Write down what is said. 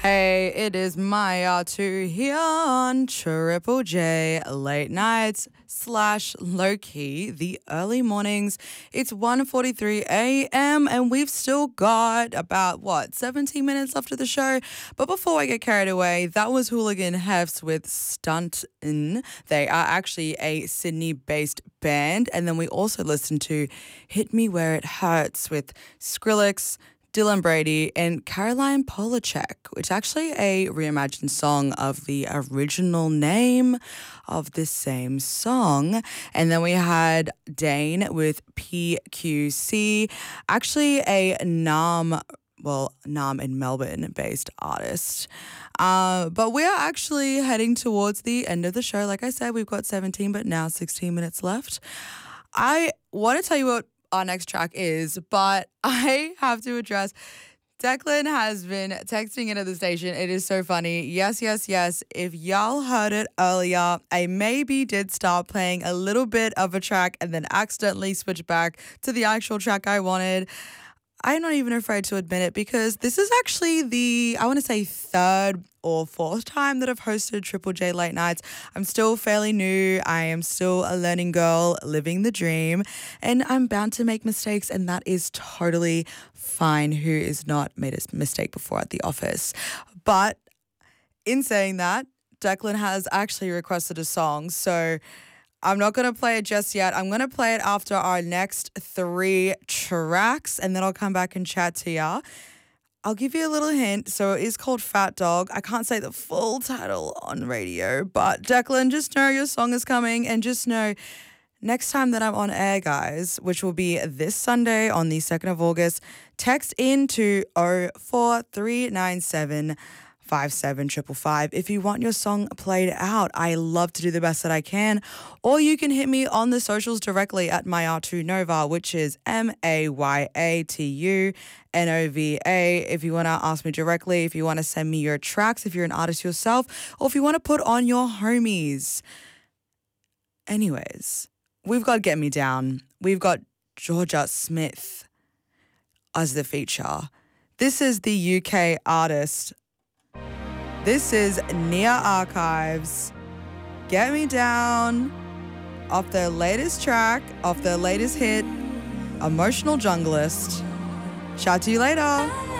Hey, it is Maya 2 here on Triple J Late Nights / Low Key, the early mornings. It's 1:43 a.m. and we've still got about 17 minutes left of the show. But before I get carried away, that was Hooligan Hefts with Stuntin'. They are actually a Sydney-based band. And then we also listened to Hit Me Where It Hurts with Skrillex, Dylan Brady, and Caroline Polachek, which is actually a reimagined song of the original name of the same song. And then we had Dane with PQC, actually a Nam in Melbourne-based artist. But we are actually heading towards the end of the show. Like I said, we've got 17, but now 16 minutes left. I want to tell you what our next track is, but I have to address Declan has been texting into the station. It is so funny. Yes. If y'all heard it earlier, I maybe did start playing a little bit of a track and then accidentally switch back to the actual track I wanted. I'm not even afraid to admit it because this is actually the, I want to say, third or fourth time that I've hosted Triple J Late Nights. I'm still fairly new. I am still a learning girl living the dream, and I'm bound to make mistakes, and that is totally fine. Who is not made a mistake before at the office? But in saying that, Declan has actually requested a song, so I'm not going to play it just yet. I'm going to play it after our next 3 tracks, and then I'll come back and chat to ya. I'll give you a little hint. So it is called Fat Dog. I can't say the full title on radio, but Declan, just know your song is coming, and just know next time that I'm on air, guys, which will be this Sunday on the 2nd of August, text in to 04397 57555 if you want your song played out. I love to do the best that I can. Or you can hit me on the socials directly at Mayatu Nova, which is MAYATUNOVA. If you want to ask me directly, if you want to send me your tracks, if you're an artist yourself, or if you want to put on your homies. Anyways, we've got Get Me Down. We've got Georgia Smith as the feature. This is the UK artist. This is Nia Archives, Get Me Down, off their latest track, off their latest hit, Emotional Junglist. Chat to you later.